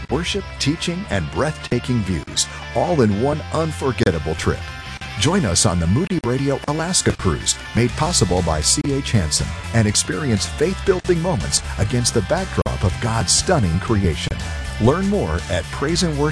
worship, teaching, and breathtaking views, all in one unforgettable trip. Join us on the Moody Radio Alaska Cruise, made possible by C.H. Hansen, and experience faith-building moments against the backdrop of God's stunning creation. Learn more at praiseandworship.com.